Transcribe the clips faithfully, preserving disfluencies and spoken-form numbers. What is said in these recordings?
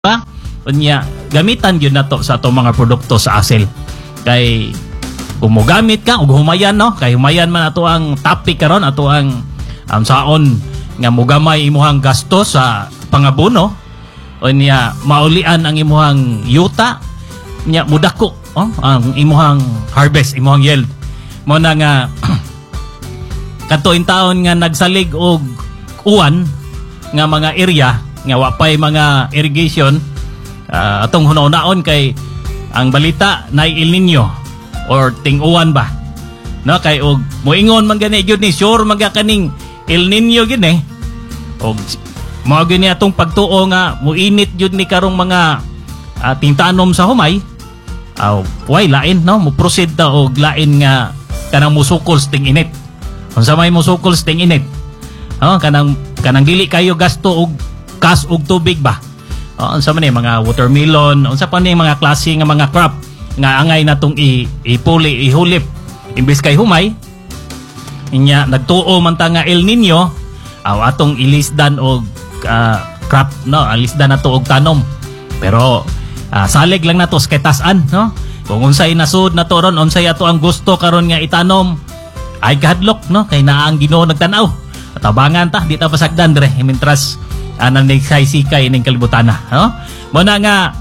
ba? Unya gamitan gyud nato sa ato mga produkto sa Asel. Kay kung mo gamit ka ug humayan no, kay humayan man ato ang topic karon, ato ang um, saon nga mogamay imuhang gasto sa pangabono. Unya maulian ang imuhang yuta, nya mudako oh, ang imuhang harvest, imuhang yield. Mo na nga katuin taon nga nagsalig og uwan nga mga area nga wapay mga irrigation, uh, atong hunaon kay ang balita na El Nino or ting-uwan ba no, kay og moingon man gani gyud ni sure man kaning El Nino gyud eh, og mao gyud ni atong pagtuo nga muinit gyud ni karong mga uh, tingtanom sa humay. Aw uh, way lain no, mo proceed ta og lain nga kanang musukol ting init. Unsa may musukol ting init, oh, kanang kanang dili kayo gasto og kas og tubig ba. Oh, unsa man ni mga watermelon, unsa pa ni mga klase nga mga crop nga angay natong i, ipuli, ihulip imbes kay humay. Inya nagtuo man ta nga El Nino, aw atong ilisdan og uh, crop no, ilisdan nato og tanom. Pero uh, salig lang nato kay tas-an no. Kung unsay nasud nato ron, unsay ato ang gusto karon nga itanom, ay kahadlok no, kay naa ang Ginoo nagtan-aw. Atabangan ta di ta pasagdan dire mintras anang nagsaysika ining kalibutan na no? Mo na nga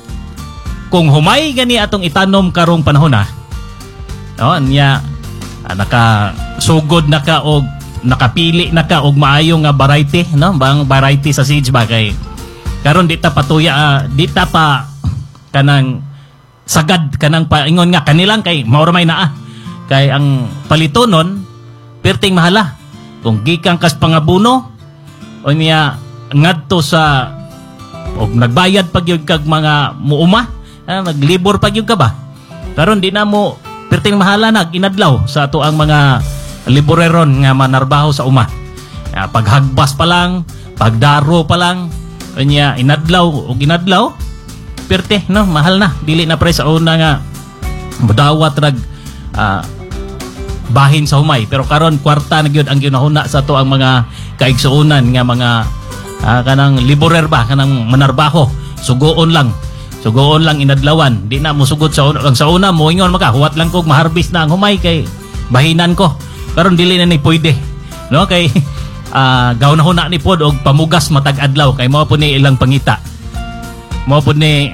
kung humay gani atong itanom karong panahon na no, niya ah, naka sugod na ka og nakapili na ka og maayo nga variety no, bang variety sa seeds ba, kay karon di ta patuya uh, di ta pa kanang sagad kanang paingon nga kanilang kay mao ra may naa, kay ang palitonon perting mahala kung gikan kas pangabuno o niya ngadto sa og nagbayad pag yung kag mga muuma, ah, naglibor pag yung ka ba, karon di na mo perting mahala nag inadlaw sa ato ang mga liboreron nga manarbaho sa uma. Ah, paghagbas pa lang, pagdaro pa lang kanya inadlaw og inadlaw perte no, mahal na, dili na pre sa una nga modawat rag ah, bahin sa humay. Pero karon kwarta na gyud ang ginahuna sa to ang mga kaigsuonan nga mga uh, kanang liborer ba, kanang manarbaho, sugoon lang sugoon lang inadlawan, di na mo sugod sa una. Sa una mo ingon maka huwat lang kog maharbis na ang humay kay bahinan ko. Karon dili na ni pwede no, kay uh, gawna-huna ni pod og pamugas matag adlaw, kay mao po ni ilang pangita, mao po ni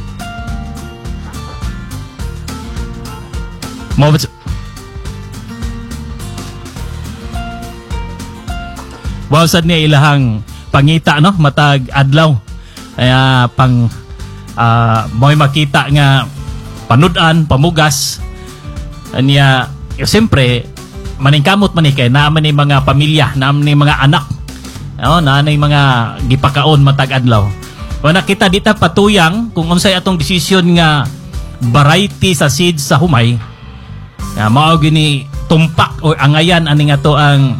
mao wow sad niya ilahang pangita no, matag adlaw. Kaya pang uh, mo'y makita nga panudan, pamugas niya. Eh, siyempre maningkamot man kay naman ni mga pamilya, naman ni mga anak no, naman ni mga gipakaon matag adlaw. Kung nakita dita patuyang kung unsay atong desisyon nga variety sa seeds sa humay nga mao gini tumpak o angayan ani nga to ang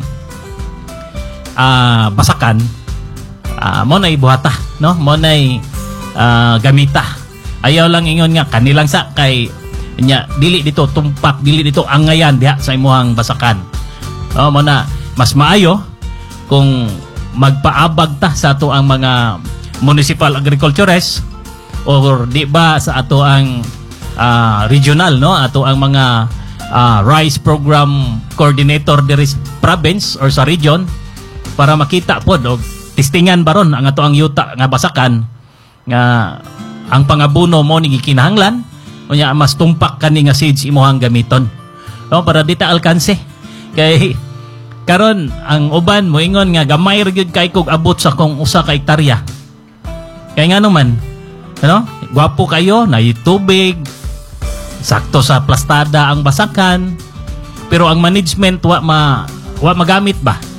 Uh, basakan, uh, mo na ibuhata no, mo na uh, gamita. Ayaw lang ingon nga kanilang sa kay nya dili dito tumpak, dili dito angayan diha sa imuhang basakan. Oh, mo na mas maayo kung magpaabag ta sa ato ang mga municipal agricultures or di ba sa ato ang uh, regional no, ato ang mga uh, rice program coordinator diri sa province or sa region, para makita pod og testingan baron ang ato ang yuta nga basakan nga ang pangabuno mo ni gikinahanglan unya mas tumpak kani nga seeds imuhang gamiton no, para dita alkanse. Kay karon ang uban mo ingon nga gamay ra gyud kay kog abot sa kung usa ka hektarya, kay ngano man ano, gwapo kayo na tubig sakto sa plastada ang basakan, pero ang management wa ma wa magamit ba